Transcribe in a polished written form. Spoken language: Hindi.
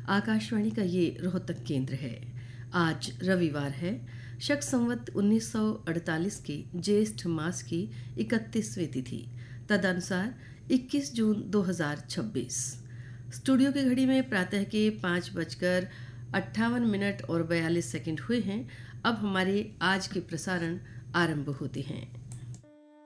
आकाशवाणी का ये रोहतक केंद्र है। आज रविवार है, शक संवत 1948 की ज्येष्ठ मास की 31वीं तिथि, तदनुसार 21 जून 2026। स्टूडियो की घड़ी में प्रातः के 5:58 और 42 सेकंड हुए हैं। अब हमारे आज के प्रसारण आरंभ होते हैं।